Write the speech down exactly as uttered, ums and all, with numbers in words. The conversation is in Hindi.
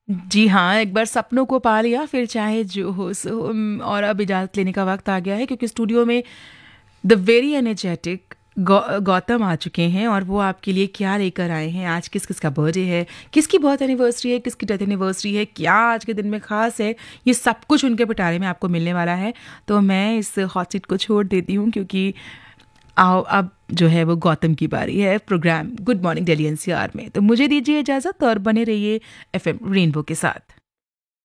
जी हाँ, एक बार सपनों को पा लिया फिर चाहे जो हो सो उम, और अब इजाज़त लेने का वक़्त आ गया है क्योंकि स्टूडियो में द वेरी एनर्जेटिक गौ गौतम आ चुके हैं और वो आपके लिए क्या लेकर आए हैं, आज किस-किस का बर्थडे है, किसकी बर्थ एनिवर्सरी है, किसकी डेथ एनिवर्सरी है, क्या आज के दिन में ख़ास है, ये सब कुछ उनके पिटारे में आपको मिलने वाला है। तो मैं इस हॉट सीट को छोड़ देती हूँ क्योंकि आओ अब जो है वो गौतम की बारी है programme good morning Delhi NCR में। तो मुझे दीजिए इजाज़त और बने रहिए एफएम रेनबो के साथ।